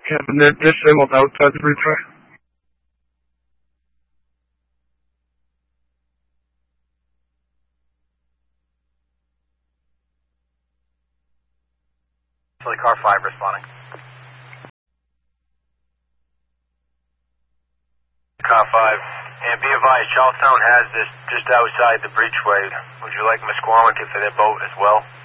Yeah, and they're disabled outside the breachway. Car 5 responding. Car 5. And be advised, Charlestown has this just outside the breachway. Would you like Musqueam for their boat as well?